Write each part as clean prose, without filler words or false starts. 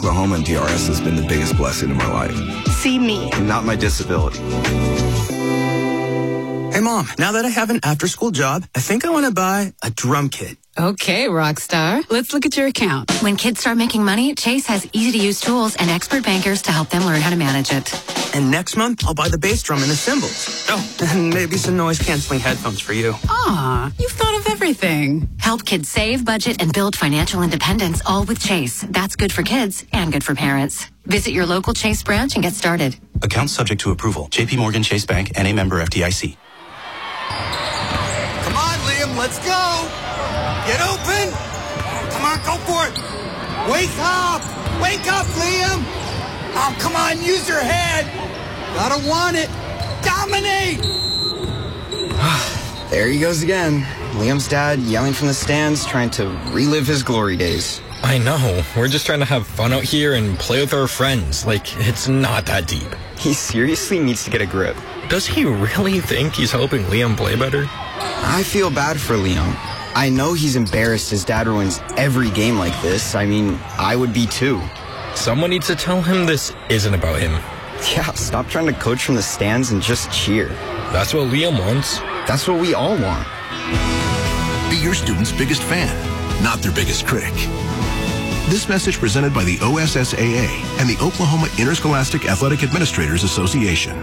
Oklahoma and DRS has been the biggest blessing in my life. See me. Not my disability. Hey, Mom, now that I have an after-school job, I think I want to buy a drum kit. Okay, Rockstar. Let's look at your account. When kids start making money, Chase has easy-to-use tools and expert bankers to help them learn how to manage it. And next month, I'll buy the bass drum and the cymbals. Oh, and maybe some noise-canceling headphones for you. Aw, you've thought of everything. Help kids save, budget, and build financial independence, all with Chase. That's good for kids and good for parents. Visit your local Chase branch and get started. Account subject to approval. J.P. Morgan Chase Bank, N.A. member FDIC. Come on, Liam, let's go. Get open. Come on, go for it. Wake up. Wake up, Liam. Oh, come on, use your head. Gotta want it. Dominate. There he goes again. Liam's dad yelling from the stands, trying to relive his glory days. I know. We're just trying to have fun out here and play with our friends. Like, it's not that deep. He seriously needs to get a grip. Does he really think he's helping Liam play better? I feel bad for Liam. I know he's embarrassed his dad ruins every game like this. I mean, I would be too. Someone needs to tell him this isn't about him. Yeah, stop trying to coach from the stands and just cheer. That's what Liam wants. That's what we all want. Be your student's biggest fan, not their biggest critic. This message presented by the OSSAA and the Oklahoma Interscholastic Athletic Administrators Association.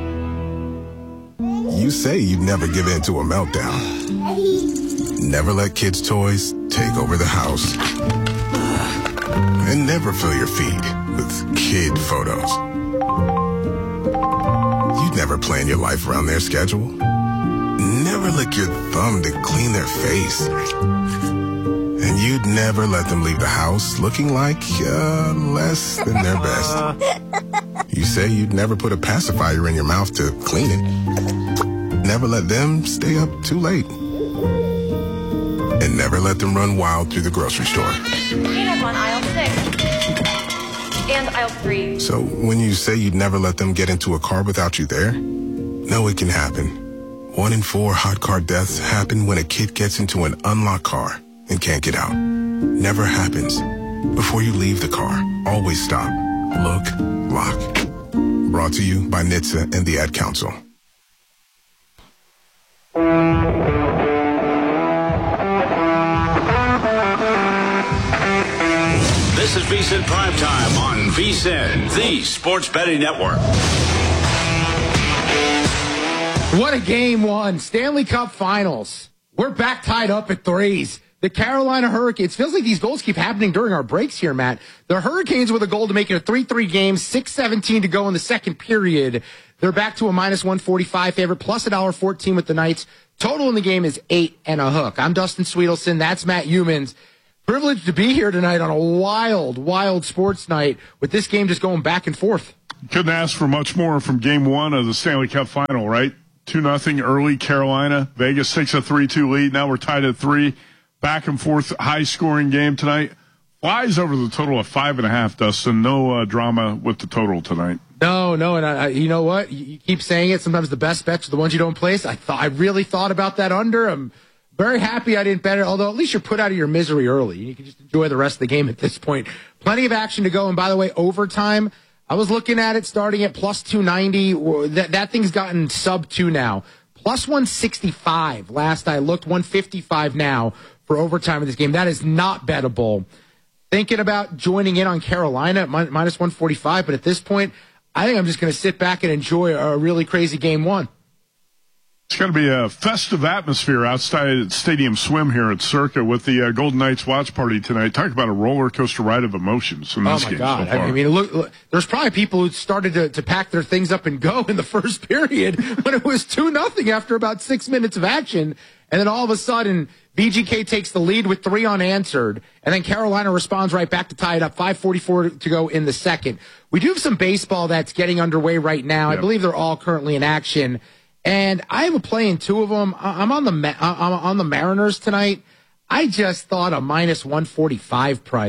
You say you'd never give in to a meltdown. Never let kids' toys take over the house. And never fill your feed with kid photos. You'd never plan your life around their schedule. Never lick your thumb to clean their face. And you'd never let them leave the house looking like less than their best. You say you'd never put a pacifier in your mouth to clean it. Never let them stay up too late. And never let them run wild through the grocery store. Peanuts on aisle 6 and aisle 3. So when you say you'd never let them get into a car without you there, no, it can happen. 1 in 4 hot car deaths happen when a kid gets into an unlocked car and can't get out. Never happens. Before you leave the car, always stop, look, lock. Brought to you by NHTSA and the Ad Council. This is VSiN Primetime on VSiN, the Sports Betting Network. What a game one. Stanley Cup Finals. We're back tied up at 3s. The Carolina Hurricanes. Feels like these goals keep happening during our breaks here, Matt. The Hurricanes with a goal to make it a 3-3 game, 6:17 to go in the second period. They're back to a -145 favorite, plus $1.14 with the Knights. Total in the game is 8 and a hook. I'm Dustin Sweetelson. That's Matt Humans. Privileged to be here tonight on a wild, wild sports night with this game just going back and forth. Couldn't ask for much more from game one of the Stanley Cup Final, right? 2-0 early Carolina. Vegas takes a 3-2 lead. Now we're tied at 3. Back and forth, high-scoring game tonight. Flies over the total of 5.5, Dustin. No drama with the total tonight. No, and I, you know what? You keep saying it. Sometimes the best bets are the ones you don't place. I really thought about that under. I'm very happy I didn't bet it, although at least you're put out of your misery early. You can just enjoy the rest of the game at this point. Plenty of action to go. And by the way, overtime, I was looking at it starting at plus 290. That thing's gotten sub 2 now. Plus 165 last I looked, 155 now for overtime in this game. That is not bettable. Thinking about joining in on Carolina at minus 145, but at this point, I think I'm just going to sit back and enjoy a really crazy game one. It's going to be a festive atmosphere outside Stadium Swim here at Circa with the Golden Knights watch party tonight. Talk about a roller coaster ride of emotions in this game. Oh, my God. So far. I mean, look, there's probably people who started to pack their things up and go in the first period when it was 2-0 after about 6 minutes of action. And then all of a sudden, VGK takes the lead with 3 unanswered. And then Carolina responds right back to tie it up. 5:44 to go in the second. We do have some baseball that's getting underway right now. Yep. I believe they're all currently in action. And I have a play in 2 of them. I'm on the Mariners tonight. I just thought a minus 145 price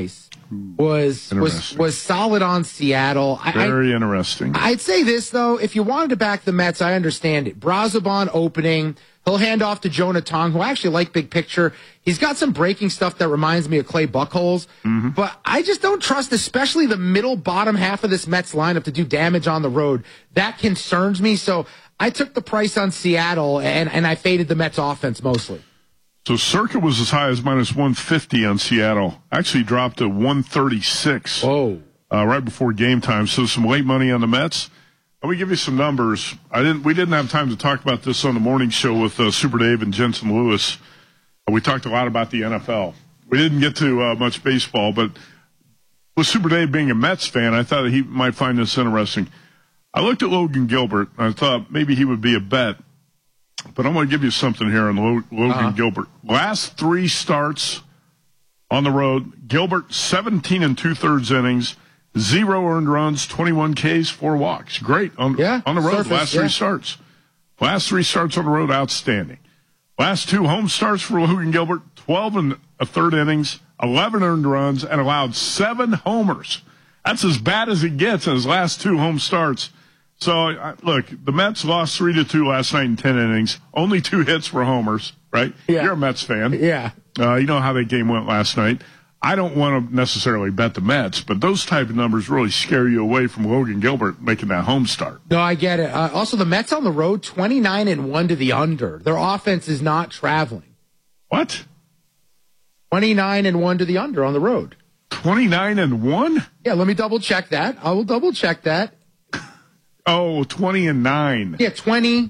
was solid on Seattle. Very interesting. I'd say this, though. If you wanted to back the Mets, I understand it. Brazoban opening. He'll hand off to Jonah Tong, who I actually like big picture. He's got some breaking stuff that reminds me of Clay Buchholz. Mm-hmm. But I just don't trust, especially the middle bottom half of this Mets lineup to do damage on the road. That concerns me. So I took the price on Seattle, and I faded the Mets offense mostly. So Circa was as high as minus 150 on Seattle. Actually dropped to 136 right before game time. So some late money on the Mets. Let me give you some numbers. We didn't have time to talk about this on the morning show with Super Dave and Jensen Lewis. We talked a lot about the NFL. We didn't get to much baseball, but with Super Dave being a Mets fan, I thought he might find this interesting. I looked at Logan Gilbert, and I thought maybe he would be a bet. But I'm going to give you something here on Logan Gilbert. Last 3 starts on the road, Gilbert 17 2/3 innings, 0 earned runs, 21 Ks, 4 walks. Great on the road. Surface, last 3 starts. Last 3 starts on the road, outstanding. Last 2 home starts for Logan Gilbert, 12 1/3 innings, 11 earned runs, and allowed 7 homers. That's as bad as it gets in his last 2 home starts. So, look, the Mets lost 3-2 last night in 10 innings. Only 2 hits were homers, right? Yeah. You're a Mets fan. Yeah. You know how that game went last night. I don't want to necessarily bet the Mets, but those type of numbers really scare you away from Logan Gilbert making that home start. No, I get it. Also, the Mets on the road, 29-1 to the under. Their offense is not traveling. What? 29-1 to the under on the road. 29-1? Yeah, let me double check that. I will double check that. Oh, 20-9. Yeah, 29.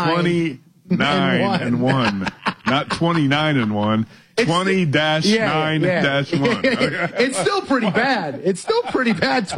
29-1. Not 29-1. 20-9-1. It's still pretty bad. It's still pretty bad.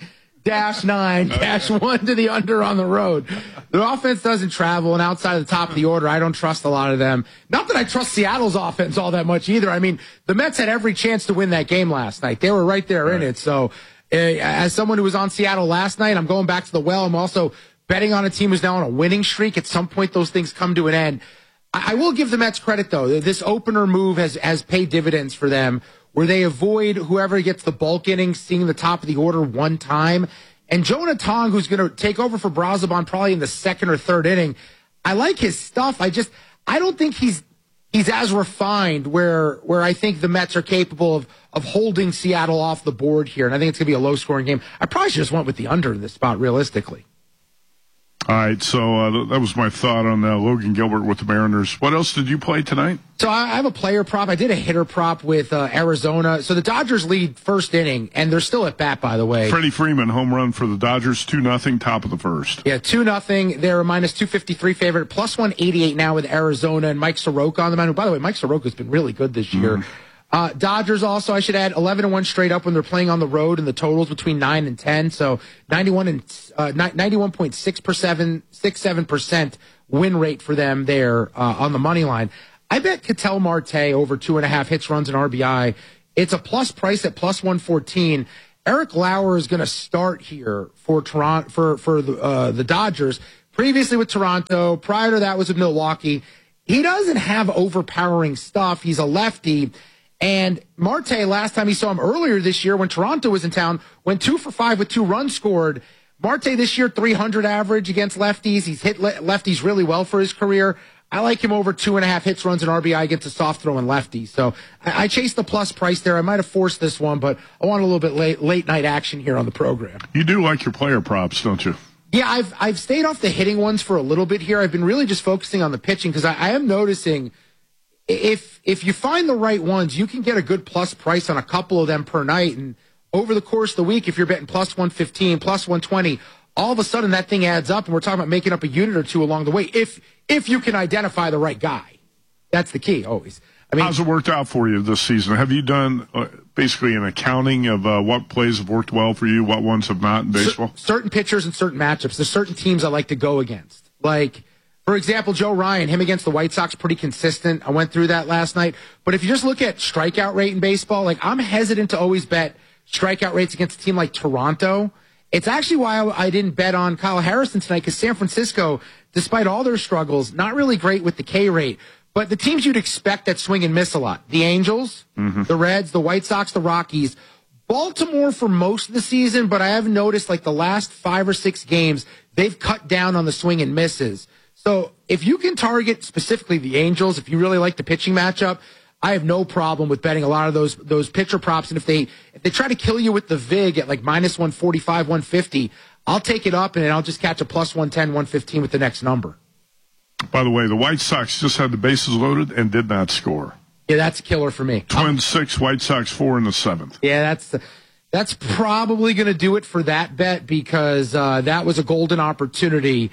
20-9-1 to the under on the road. The offense doesn't travel, and outside of the top of the order, I don't trust a lot of them. Not that I trust Seattle's offense all that much either. I mean, the Mets had every chance to win that game last night. They were right there in it. So, as someone who was on Seattle last night, I'm going back to the well. I'm also betting on a team who's now on a winning streak. At some point, those things come to an end. I will give the Mets credit, though. This opener move has paid dividends for them, where they avoid whoever gets the bulk innings, seeing the top of the order one time. And Jonah Tong, who's going to take over for Brazoban probably in the 2nd or 3rd inning, I like his stuff. I don't think he's as refined where I think the Mets are capable of holding Seattle off the board here. And I think it's going to be a low-scoring game. I probably should just went with the under in this spot, realistically. All right, so that was my thought on Logan Gilbert with the Mariners. What else did you play tonight? So I have a player prop. I did a hitter prop with Arizona. So the Dodgers lead 1st inning, and they're still at bat, by the way. Freddie Freeman, home run for the Dodgers, 2-0, top of the 1st. Yeah, 2-0. They're a minus 253 favorite, plus 188 now with Arizona and Mike Soroka on the mound. By the way, Mike Soroka's been really good this year. Dodgers also, I should add, 11-1 straight up when they're playing on the road, and the totals between 9 and 10. So 91.67% win rate for them there on the money line. I bet Ketel Marte over 2.5 hits, runs, and RBI. It's a plus price at plus 114. Eric Lauer is going to start here for Toronto for the Dodgers. Previously with Toronto, prior to that was with Milwaukee. He doesn't have overpowering stuff. He's a lefty. And Marte, last time he saw him earlier this year when Toronto was in town, went 2 for 5 with 2 runs scored. Marte this year, 300 average against lefties. He's hit lefties really well for his career. I like him over 2.5 hits, runs, and RBI against a soft throwing lefty. So I chased the plus price there. I might have forced this one, but I want a little bit late night action here on the program. You do like your player props, don't you? Yeah, I've stayed off the hitting ones for a little bit here. I've been really just focusing on the pitching because I am noticing if you find the right ones, you can get a good plus price on a couple of them per night. And over the course of the week, if you're betting plus 115, plus 120, all of a sudden that thing adds up, and we're talking about making up a unit or two along the way. If you can identify the right guy, that's the key always. I mean, how's it worked out for you this season? Have you done basically an accounting of what plays have worked well for you, what ones have not in baseball? Certain pitchers and certain matchups. There's certain teams I like to go against. Like, for example, Joe Ryan, him against the White Sox, pretty consistent. I went through that last night. But if you just look at strikeout rate in baseball, like I'm hesitant to always bet strikeout rates against a team like Toronto. It's actually why I didn't bet on Kyle Harrison tonight, because San Francisco, despite all their struggles, not really great with the K rate. But the teams you'd expect that swing and miss a lot, the Angels, the Reds, the White Sox, the Rockies, Baltimore for most of the season, but I have noticed like the last 5 or 6 games, they've cut down on the swing and misses. So if you can target specifically the Angels, if you really like the pitching matchup, I have no problem with betting a lot of those pitcher props. And if they try to kill you with the VIG at like minus 145, 150, I'll take it up and I'll just catch a plus 110, 115 with the next number. By the way, the White Sox just had the bases loaded and did not score. Yeah, that's a killer for me. Twins 6, White Sox 4 in the 7th. Yeah, that's probably going to do it for that bet because that was a golden opportunity.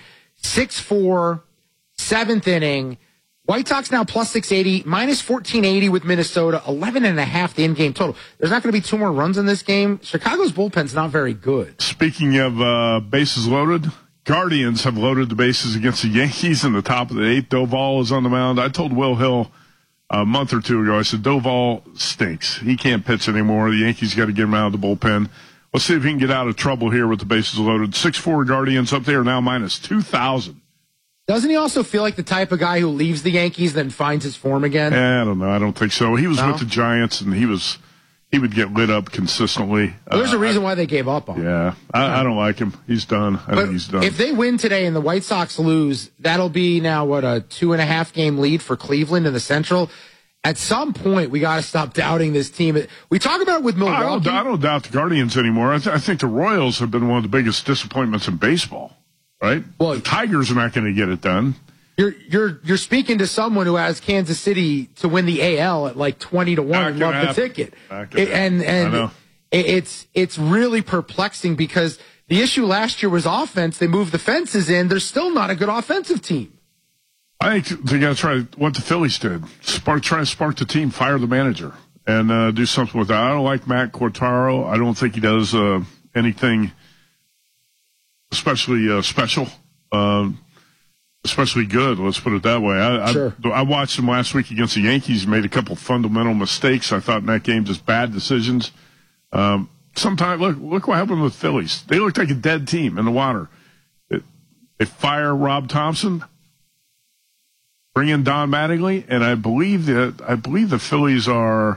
6-4, 7th inning. White Sox now plus 680, minus 1480 with Minnesota, 11.5 the in-game total. There's not going to be 2 more runs in this game. Chicago's bullpen's not very good. Speaking of bases loaded, Guardians have loaded the bases against the Yankees in the top of the 8th. Doval is on the mound. I told Will Hill a month or 2 ago, I said, Doval stinks. He can't pitch anymore. The Yankees got to get him out of the bullpen. Let's see if he can get out of trouble here with the bases loaded. 6-4 Guardians up there now minus 2,000. Doesn't he also feel like the type of guy who leaves the Yankees then finds his form again? I don't know. I don't think so. He was with the Giants, and he would get lit up consistently. Well, there's a reason why they gave up on him. Yeah, I don't like him. He's done. I think he's done. If they win today and the White Sox lose, that'll be now, a 2.5 game lead for Cleveland in the Central. At some point, we got to stop doubting this team. We talk about it with Milwaukee. I don't doubt the Guardians anymore. I think the Royals have been one of the biggest disappointments in baseball. Right? Well, the Tigers are not going to get it done. You're speaking to someone who has Kansas City to win the AL at like 20-1 and love the ticket. And it's really perplexing because the issue last year was offense. They moved the fences in. They're still not a good offensive team. I think they got to try what the Phillies did. Try to spark the team, fire the manager, and do something with that. I don't like Matt Quatraro. I don't think he does anything especially special, especially good. Let's put it that way. I watched him last week against the Yankees. He made a couple fundamental mistakes. I thought in that game, just bad decisions. Sometimes look what happened with the Phillies. They looked like a dead team in the water. They fire Rob Thompson, bring in Don Mattingly, and I believe the Phillies are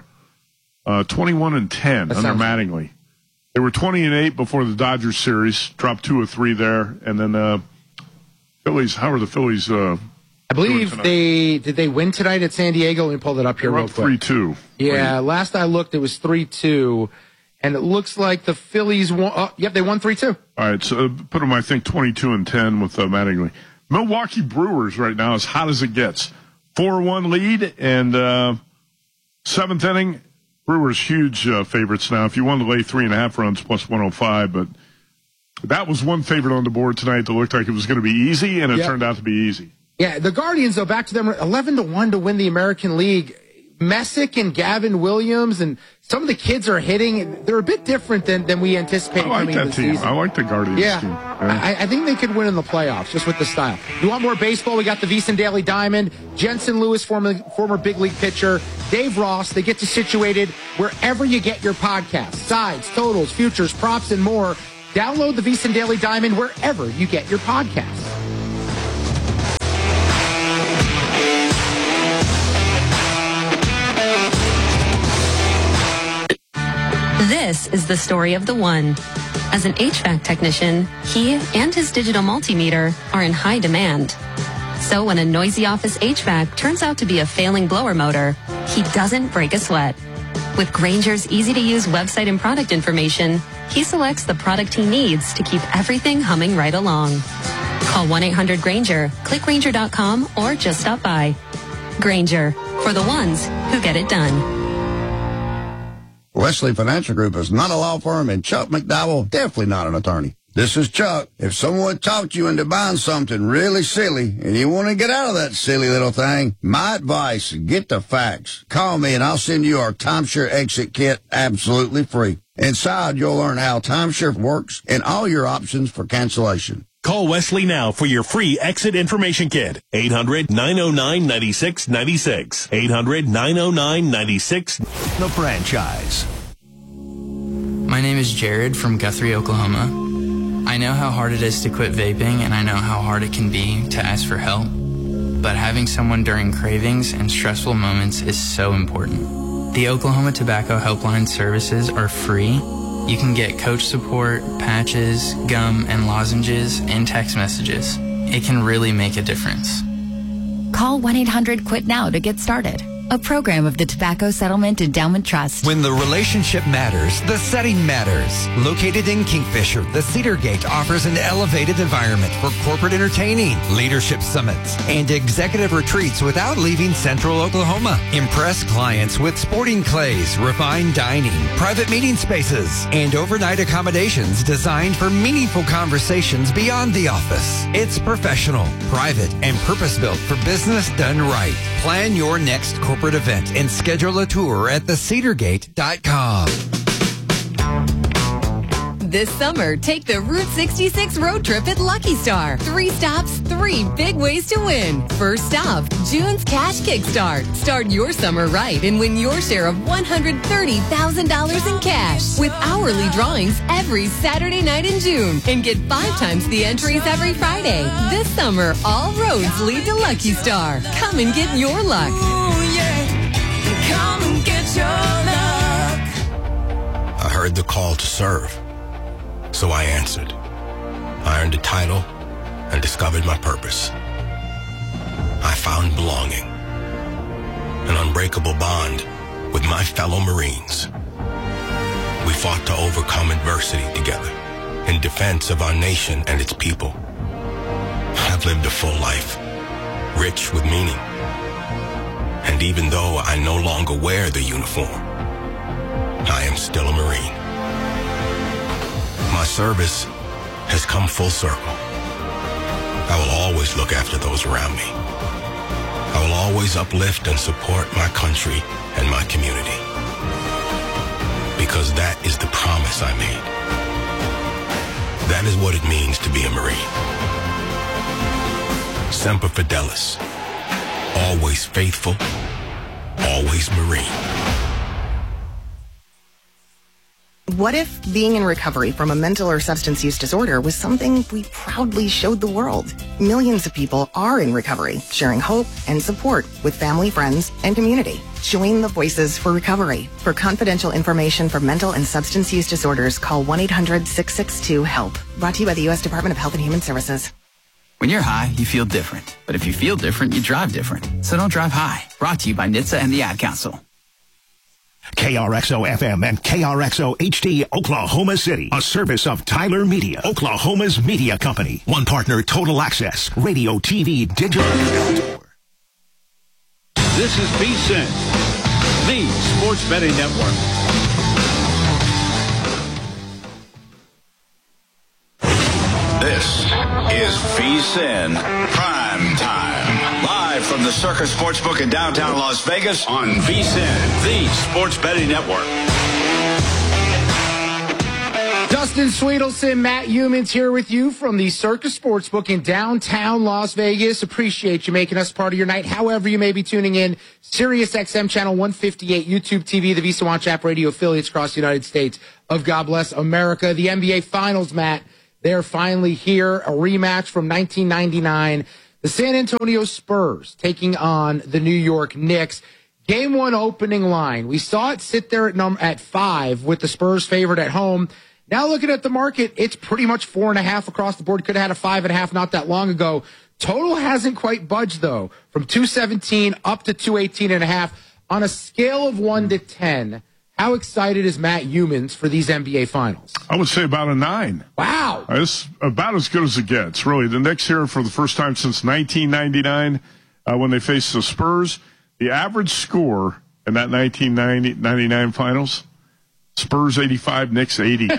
21-10 under Mattingly. They were 20-8 before the Dodgers series, dropped 2 or 3 there, and then Phillies. How are the Phillies? I believe did they win tonight at San Diego? Let me pull it up here real quick. 3-2. Yeah, last I looked, it was 3-2, and it looks like the Phillies won. Oh, yep, they won 3-2. All right, so put them, I think, 22-10 with Mattingly. Milwaukee Brewers right now as hot as it gets. 4-1 lead, and 7th inning. Brewers huge favorites now. If you wanted to lay 3.5 runs plus 105, but that was one favorite on the board tonight that looked like it was going to be easy, and it turned out to be easy. Yeah, the Guardians, though, back to them, 11-1 to win the American League. Messick and Gavin Williams and some of the kids are hitting. They're a bit different than we anticipated coming into the season. I like the Guardians team. Yeah. I think they could win in the playoffs just with the style. You want more baseball? We got the VSiN Daily Diamond. Jensen Lewis, former big league pitcher. Dave Ross. They get you situated wherever you get your podcasts. Sides, totals, futures, props, and more. Download the VSiN Daily Diamond wherever you get your podcasts. This is the story of the one. As an HVAC technician, he and his digital multimeter are in high demand. So when a noisy office HVAC turns out to be a failing blower motor, he doesn't break a sweat. With Grainger's easy-to-use website and product information, he selects the product he needs to keep everything humming right along. Call 1-800-GRAINGER, click Grainger.com, or just stop by. Grainger, for the ones who get it done. Wesley Financial Group is not a law firm, and Chuck McDowell definitely not an attorney. This is Chuck. If someone talked you into buying something really silly and you want to get out of that silly little thing, my advice, get the facts. Call me and I'll send you our timeshare exit kit absolutely free. Inside, you'll learn how timeshare works and all your options for cancellation. Call Wesley now for your free exit information kit. 800-909-9696. 800-909-96. The Franchise. My name is Jared from Guthrie, Oklahoma. I know how hard it is to quit vaping, and I know how hard it can be to ask for help. But having someone during cravings and stressful moments is so important. The Oklahoma Tobacco Helpline services are free. You can get coach support, patches, gum, and lozenges, and text messages. It can really make a difference. Call 1-800-QUIT-NOW to get started. A program of the Tobacco Settlement Endowment Trust. When the relationship matters, the setting matters. Located in Kingfisher, the Cedar Gate offers an elevated environment for corporate entertaining, leadership summits, and executive retreats without leaving Central Oklahoma. Impress clients with sporting clays, refined dining, private meeting spaces, and overnight accommodations designed for meaningful conversations beyond the office. It's professional, private, and purpose-built for business done right. Plan your next corporate event and schedule a tour at thecedargate.com. This summer, take the Route 66 road trip at Lucky Star. 3 stops, 3 big ways to win. First stop, June's Cash Kickstart. Start your summer right and win your share of $130,000 in cash with hourly drawings every Saturday night in June. And get 5 times the entries every Friday. This summer, all roads lead to Lucky Star. Come and get your luck. Ooh, yeah. Come and get your luck. I heard the call to serve. So I answered. I earned a title and discovered my purpose. I found belonging, an unbreakable bond with my fellow Marines. We fought to overcome adversity together in defense of our nation and its people. I've lived a full life, rich with meaning. And even though I no longer wear the uniform, I am still a Marine. My service has come full circle. I will always look after those around me. I will always uplift and support my country and my community. Because that is the promise I made. That is what it means to be a Marine. Semper Fidelis. Always faithful. Always Marine. What if being in recovery from a mental or substance use disorder was something we proudly showed the world? Millions of people are in recovery, sharing hope and support with family, friends, and community. Join the Voices for Recovery. For confidential information for mental and substance use disorders, call 1-800-662-HELP. Brought to you by the U.S. Department of Health and Human Services. When you're high, you feel different. But if you feel different, you drive different. So don't drive high. Brought to you by NHTSA and the Ad Council. KRXO FM and KRXO HD Oklahoma City, a service of Tyler Media, Oklahoma's media company. One partner, Total Access, radio, TV, digital, and outdoor. This is VSiN, the Sports Betting Network. This is VSiN Prime Time. Live from the Circus Sportsbook in downtown Las Vegas on VSiN, the Sports Betting Network. Dustin Sweetelson, Matt Humans here with you from the Circus Sportsbook in downtown Las Vegas. Appreciate you making us part of your night. However you may be tuning in, Sirius XM Channel 158, YouTube TV, the Visa Watch app, radio affiliates across the United States of God Bless America. The NBA Finals, Matt, they're finally here. A rematch from 1999. The San Antonio Spurs taking on the New York Knicks. Game 1 opening line. We saw it sit there at 5 with the Spurs favored at home. Now looking at the market, it's pretty much 4.5 across the board. Could have had a 5.5 not that long ago. Total hasn't quite budged, though, from 217 up to 218.5. On a scale of 1 to 10, how excited is Matt Humans for these NBA Finals? I would say about a 9. Wow. It's about as good as it gets, really. The Knicks here for the first time since 1999 when they faced the Spurs. The average score in that 1999 Finals, Spurs 85, Knicks 80.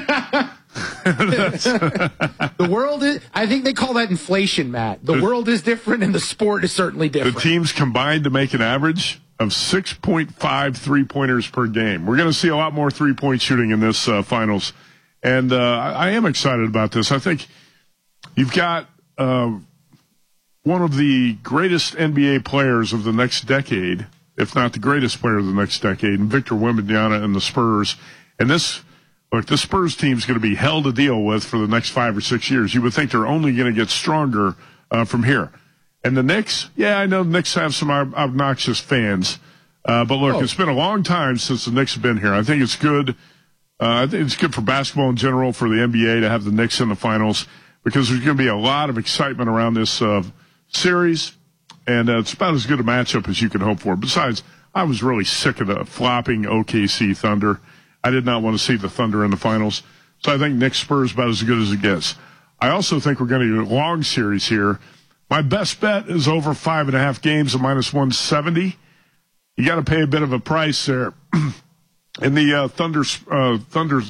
The world is, I think they call that inflation, Matt. The world is different and the sport is certainly different. The teams combined to make an average of 6.5 three-pointers per game. We're going to see a lot more three-point shooting in this finals. And I am excited about this. I think you've got one of the greatest NBA players of the next decade, if not the greatest player of the next decade, and Victor Wembanyama and the Spurs. And this Spurs team is going to be hell to deal with for the next 5 or 6 years. You would think they're only going to get stronger from here. And the Knicks, yeah, I know the Knicks have some obnoxious fans, But look, it's been a long time since the Knicks have been here. I think it's good. I think it's good for basketball in general, for the NBA to have the Knicks in the finals, because there's going to be a lot of excitement around this series, and it's about as good a matchup as you can hope for. Besides, I was really sick of the flopping OKC Thunder. I did not want to see the Thunder in the finals. So I think Knicks Spurs about as good as it gets. I also think we're going to get a long series here. My best bet is over 5.5 games at -170. You got to pay a bit of a price there. In the Thunder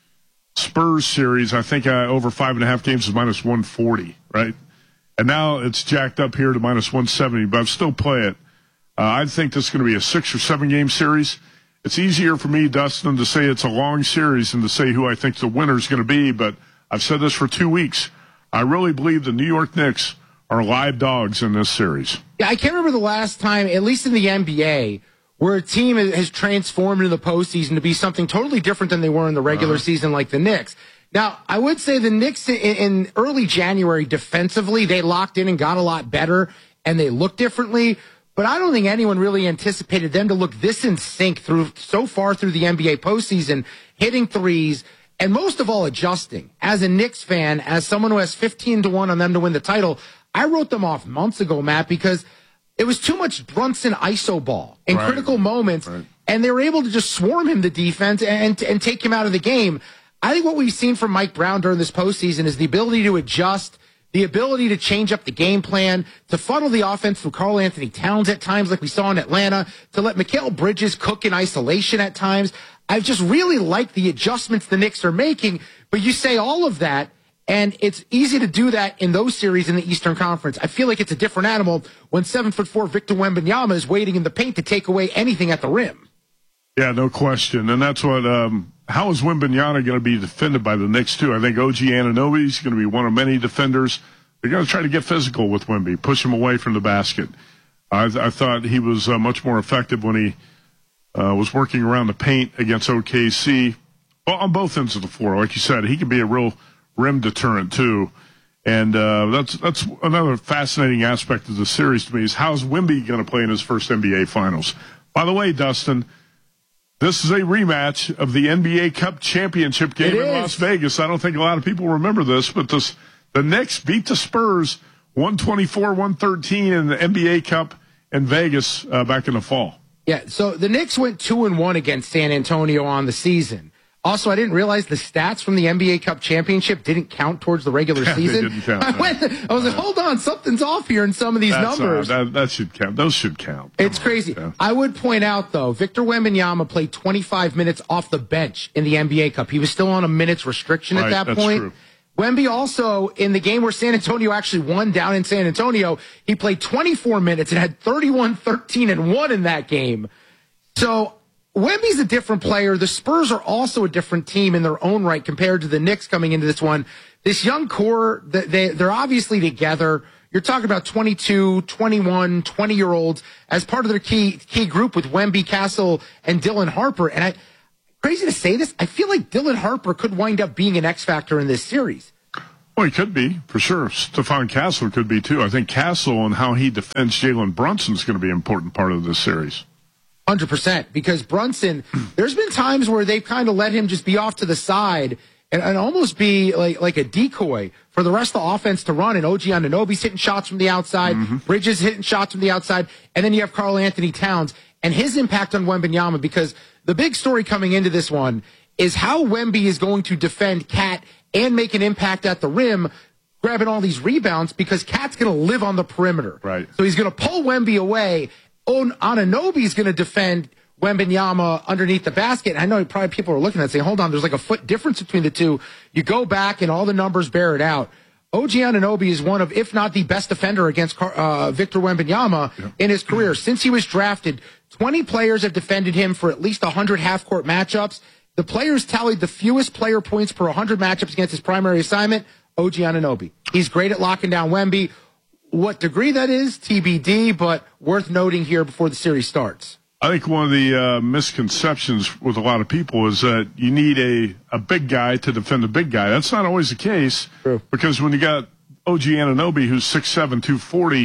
Spurs series, I think over 5.5 games is -140, right? And now it's jacked up here to -170, but I'd still play it. I think this is going to be a 6 or 7 game series. It's easier for me, Dustin, to say it's a long series than to say who I think the winner is going to be, but I've said this for 2 weeks. I really believe the New York Knicks are live dogs in this series. Yeah, I can't remember the last time, at least in the NBA, where a team has transformed in the postseason to be something totally different than they were in the regular season, like the Knicks. Now, I would say the Knicks in early January defensively, they locked in and got a lot better, and they looked differently. But I don't think anyone really anticipated them to look this in sync so far through the NBA postseason, hitting threes, and most of all, adjusting. As a Knicks fan, as someone who has 15-1 on them to win the title, I wrote them off months ago, Matt, because it was too much Brunson iso ball in critical moments, and they were able to just swarm him, the defense, and take him out of the game. I think what we've seen from Mike Brown during this postseason is the ability to adjust, the ability to change up the game plan, to funnel the offense through Karl Anthony Towns at times like we saw in Atlanta, to let Mikal Bridges cook in isolation at times. I've just really liked the adjustments the Knicks are making, but you say all of that, and it's easy to do that in those series in the Eastern Conference. I feel like it's a different animal when 7'4" Victor Wembanyama is waiting in the paint to take away anything at the rim. Yeah, no question. And that's what, how is Wembanyama going to be defended by the Knicks, too? I think OG Anunoby is going to be one of many defenders. They're going to try to get physical with Wemby, push him away from the basket. I thought he was much more effective when he was working around the paint against OKC. Well, on both ends of the floor. Like you said, he could be a real rim deterrent, too. And that's another fascinating aspect of the series to me is how's Wemby going to play in his first NBA Finals? By the way, Dustin, this is a rematch of the NBA Cup championship game in Las Vegas. I don't think a lot of people remember this, but the Knicks beat the Spurs 124-113 in the NBA Cup in Vegas back in the fall. Yeah, so the Knicks went 2-1 against San Antonio on the season. Also, I didn't realize the stats from the NBA Cup championship didn't count towards the regular season. They didn't count. I was like, hold on, something's off here in some of these numbers. That should count. Those should count. It's crazy. Yeah. I would point out, though, Victor Wembanyama played 25 minutes off the bench in the NBA Cup. He was still on a minutes restriction at that point. True. Wemby also, in the game where San Antonio actually won down in San Antonio, he played 24 minutes and had 31, 13, and 1 in that game. So Wemby's a different player. The Spurs are also a different team in their own right compared to the Knicks coming into this one. This young core, they're obviously together. You're talking about 22, 21, 20-year-olds as part of their key group with Wemby, Castle, and Dylan Harper. And crazy to say this, I feel like Dylan Harper could wind up being an X factor in this series. Well, he could be, for sure. Stephon Castle could be, too. I think Castle and how he defends Jalen Brunson is going to be an important part of this series. 100%, because Brunson, there's been times where they've kind of let him just be off to the side and almost be like a decoy for the rest of the offense to run. And OG Anunoby's hitting shots from the outside, Bridges hitting shots from the outside, and then you have Karl Anthony Towns and his impact on Wembanyama, because the big story coming into this one is how Wemby is going to defend Cat and make an impact at the rim, grabbing all these rebounds, because Cat's going to live on the perimeter. Right. So he's going to pull Wemby away. Anunoby's going to defend Wembanyama underneath the basket. And I know probably people are looking at it saying, hold on, there's like a foot difference between the two. You go back and all the numbers bear it out. OG Anunoby is one of, if not the best defender against Victor Wembanyama in his career. Since he was drafted, 20 players have defended him for at least 100 half-court matchups. The players tallied the fewest player points per 100 matchups against his primary assignment, OG Anunoby. He's great at locking down Wemby. What degree that is, TBD, but worth noting here before the series starts. I think one of the misconceptions with a lot of people is that you need a big guy to defend a big guy. That's not always the case. True. Because when you got OG Anunoby, who's 6'7", 240,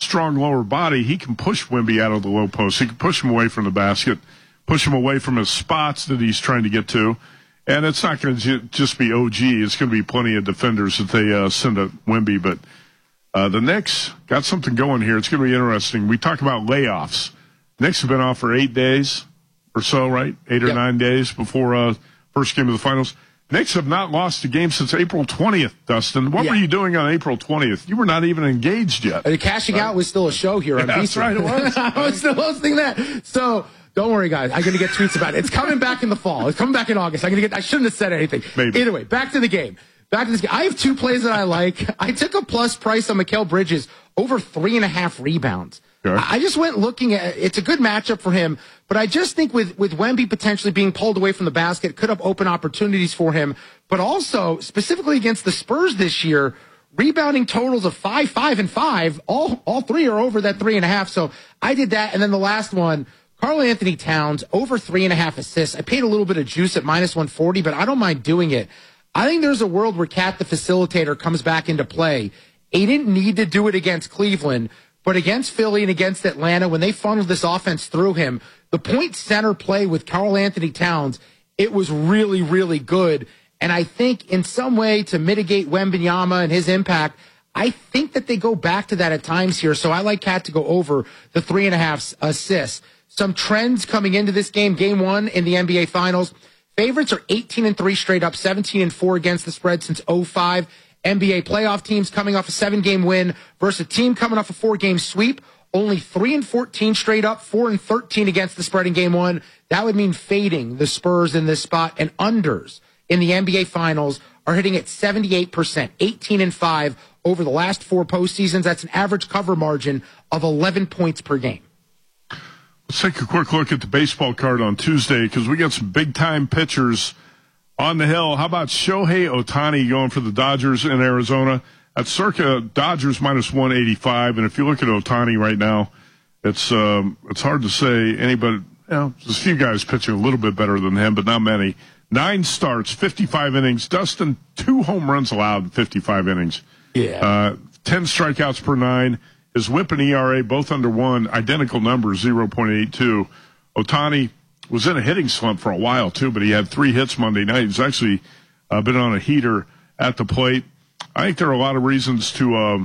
strong lower body, he can push Wemby out of the low post. He can push him away from the basket, push him away from his spots that he's trying to get to. And it's not going to just be OG. It's going to be plenty of defenders that they send at Wemby. But the Knicks got something going here. It's going to be interesting. We talk about layoffs. Knicks have been off for 8 days or so, right? 8 or 9 days before first game of the finals. Knicks have not lost a game since April 20th, Dustin. What were you doing on April 20th? You were not even engaged yet. Cashing out was still a show here on That's right, it was. I was still hosting that. So don't worry, guys. I'm going to get tweets about it. It's coming back in the fall. It's coming back in August. I shouldn't have said anything. Maybe. Either way, back to the game. Back to this game. I have 2 plays that I like. I took a plus price on Mikal Bridges over 3.5 rebounds. Okay. I just went looking at it's a good matchup for him, but I just think with Wemby potentially being pulled away from the basket, could have open opportunities for him. But also, specifically against the Spurs this year, rebounding totals of 5, 5, and 5, all 3 are over that 3.5. So I did that. And then the last one, Karl Anthony Towns, over 3.5 assists. I paid a little bit of juice at minus 140, but I don't mind doing it. I think there's a world where Cat, the facilitator, comes back into play. He didn't need to do it against Cleveland, but against Philly and against Atlanta, when they funneled this offense through him, the point center play with Karl Anthony Towns, it was really, really good. And I think in some way to mitigate Wembanyama and his impact, I think that they go back to that at times here. So I like Cat to go over the 3.5 assists. Some trends coming into this game, game 1 in the NBA Finals. Favorites are 18-3 straight up, 17-4 against the spread since 2005. NBA playoff teams coming off a 7-game win versus a team coming off a 4-game sweep. Only 3-14 straight up, 4-13 against the spread in game 1. That would mean fading the Spurs in this spot. And unders in the NBA Finals are hitting at 78%, 18-5 over the last 4 postseasons. That's an average cover margin of 11 points per game. Let's take a quick look at the baseball card on Tuesday because we got some big-time pitchers on the hill. How about Shohei Ohtani going for the Dodgers in Arizona? At circa Dodgers minus 185. And if you look at Ohtani right now, it's hard to say anybody, there's a few guys pitching a little bit better than him, but not many. 9 starts, 55 innings. Dustin, 2 home runs allowed in 55 innings. 10 strikeouts per 9. His whip and ERA, both under 1, identical numbers, 0.82. Ohtani was in a hitting slump for a while, too, but he had 3 hits Monday night. He's actually been on a heater at the plate. I think there are a lot of reasons to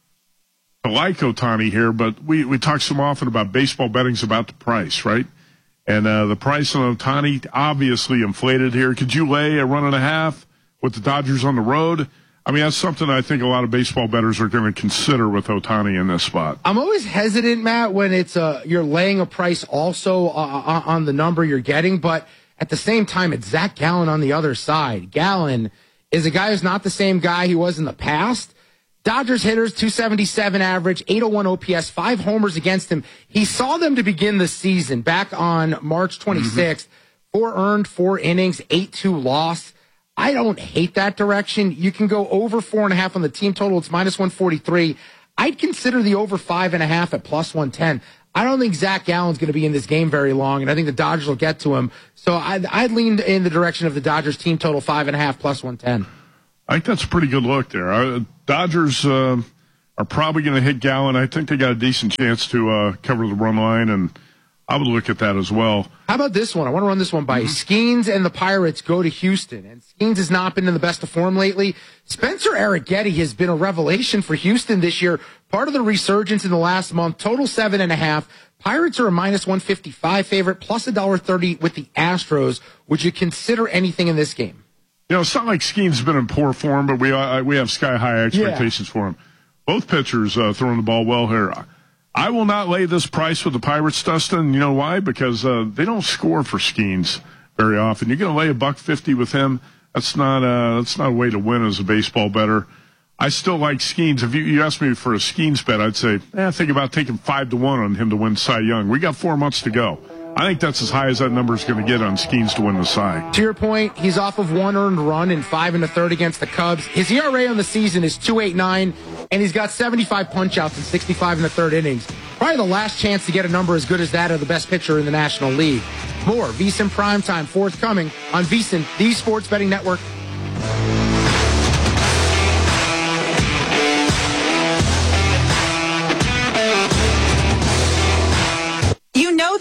like Ohtani here, but we talk so often about baseball betting's about the price, right? And the price on Ohtani obviously inflated here. Could you lay a 1.5 with the Dodgers on the road? I mean, that's something I think a lot of baseball bettors are going to consider with Ohtani in this spot. I'm always hesitant, Matt, when it's you're laying a price also on the number you're getting, but at the same time, it's Zach Gallen on the other side. Gallen is a guy who's not the same guy he was in the past. Dodgers hitters, 277 average, 801 OPS, 5 homers against him. He saw them to begin the season back on March 26th. 4 earned, 4 innings, 8-2 loss. I don't hate that direction. You can go over 4.5 on the team total. It's minus 143. I'd consider the over 5.5 at plus 110. I don't think Zach Gallen's going to be in this game very long, and I think the Dodgers will get to him. So I'd lean in the direction of the Dodgers team total 5.5 plus 110. I think that's a pretty good look there. Dodgers are probably going to hit Gallen. I think they got a decent chance to cover the run line, and I would look at that as well. How about this one? I want to run this one by you. Skeens and the Pirates go to Houston, and Skeens has not been in the best of form lately. Spencer Arrighetti has been a revelation for Houston this year. Part of the resurgence in the last month. Total 7.5. Pirates are a minus 155 favorite, plus $1.30 with the Astros. Would you consider anything in this game? It's not like Skeens has been in poor form, but we have sky-high expectations for him. Both pitchers throwing the ball well here. I will not lay this price with the Pirates, Dustin. You know why? Because they don't score for Skeens very often. You're going to lay $1.50 with him. That's not a way to win as a baseball bettor. I still like Skeens. If you asked me for a Skeens bet, I'd say, think about taking 5-1 on him to win Cy Young. We got 4 months to go. I think that's as high as that number is going to get on Skeens to win the Cy. To your point, he's off of 1 earned run in 5 1/3 against the Cubs. His ERA on the season is 2.89, and he's got 75 punch-outs in 65 1/3 innings. Probably the last chance to get a number as good as that of the best pitcher in the National League. More VSiN Primetime forthcoming on VSiN, the Sports Betting Network.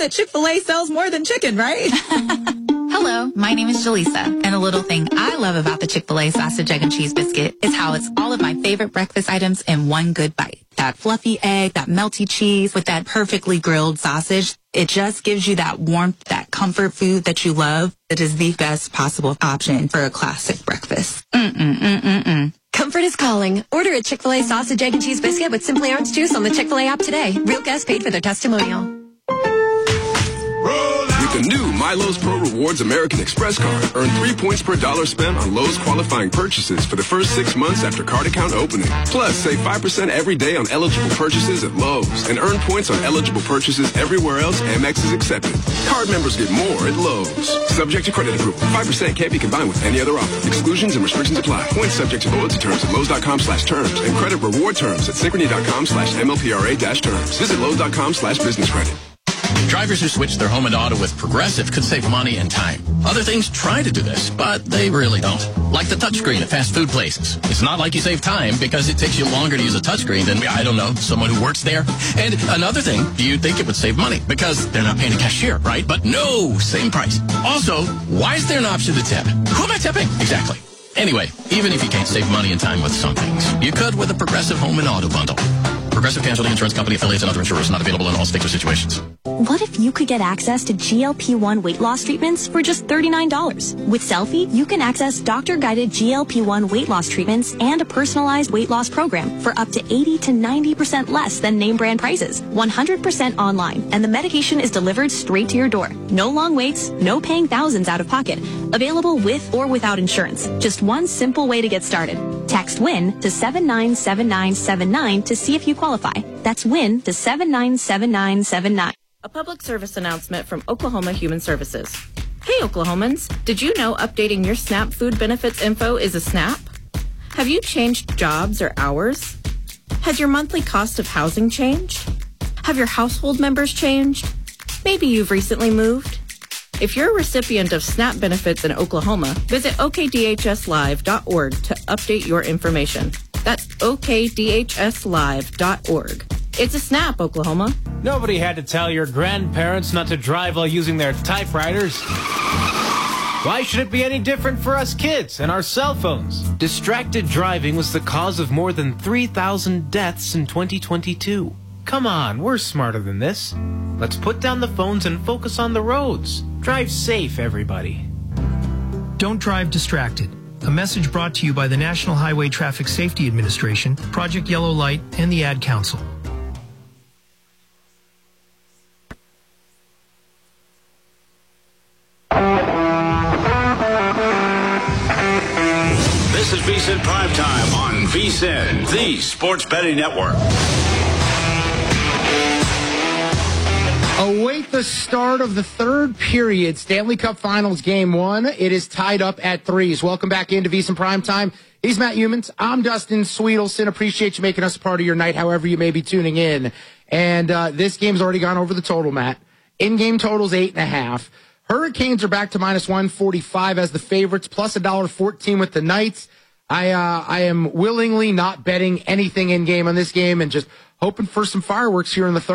that Chick-fil-A sells more than chicken, right? Hello, my name is Jaleesa, and a little thing I love about the Chick-fil-A sausage, egg, and cheese biscuit is how it's all of my favorite breakfast items in one good bite. That fluffy egg, that melty cheese with that perfectly grilled sausage. It just gives you that warmth, that comfort food that you love. It is the best possible option for a classic breakfast. Comfort is calling. Order a Chick-fil-A sausage, egg, and cheese biscuit with Simply Orange Juice on the Chick-fil-A app today. Real guests paid for their testimonial. With the new MyLowe's Pro Rewards American Express card, earn 3 points per dollar spent on Lowe's qualifying purchases for the first 6 months after card account opening. Plus, save 5% every day on eligible purchases at Lowe's and earn points on eligible purchases everywhere else Amex is accepted. Card members get more at Lowe's. Subject to credit approval. 5% can't be combined with any other offer. Exclusions and restrictions apply. Points subject to loyalty terms at Lowe's.com/terms and credit reward terms at Synchrony.com/MLPRA-terms. Visit Lowe's.com/business credit. Drivers who switch their home and auto with Progressive could save money and time. Other things try to do this, but they really don't. Like the touchscreen at fast food places. It's not like you save time because it takes you longer to use a touchscreen than, I don't know, someone who works there. And another thing, do you think it would save money? Because they're not paying a cashier, right? But no, same price. Also, why is there an option to tip? Who am I tipping? Exactly. Anyway, even if you can't save money and time with some things, you could with a Progressive home and auto bundle. Progressive Casualty Insurance Company affiliates and other insurers, not available in all states or situations. What if you could get access to GLP-1 weight loss treatments for just $39? With Selfie, you can access doctor-guided GLP-1 weight loss treatments and a personalized weight loss program for up to 80 to 90% less than name brand prices. 100% online, and the medication is delivered straight to your door. No long waits, no paying thousands out of pocket. Available with or without insurance. Just one simple way to get started. Text WIN to 797979 to see if you qualify. That's WIN to 797979. A public service announcement from Oklahoma Human Services. Hey, Oklahomans, did you know updating your SNAP food benefits info is a SNAP? Have you changed jobs or hours? Has your monthly cost of housing changed? Have your household members changed? Maybe you've recently moved. If you're a recipient of SNAP benefits in Oklahoma, visit okdhslive.org to update your information. That's okdhslive.org. It's a SNAP, Oklahoma. Nobody had to tell your grandparents not to drive while using their typewriters. Why should it be any different for us kids and our cell phones? Distracted driving was the cause of more than 3,000 deaths in 2022. Come on, we're smarter than this. Let's put down the phones and focus on the roads. Drive safe, everybody. Don't drive distracted. A message brought to you by the National Highway Traffic Safety Administration, Project Yellow Light, and the Ad Council. This is VSiN Primetime on VSiN, the Sports Betting Network. Await the start of the third period. Stanley Cup Finals Game 1. It is tied up at 3s. Welcome back into VSiN Primetime. He's Matt Humans. I'm Dustin Sweetelson. Appreciate you making us a part of your night, however you may be tuning in. And this game's already gone over the total, Matt. In-game total's 8.5. Hurricanes are back to minus 145 as the favorites, plus $1.14 with the Knights. I am willingly not betting anything in-game on this game and just hoping for some fireworks here in the third.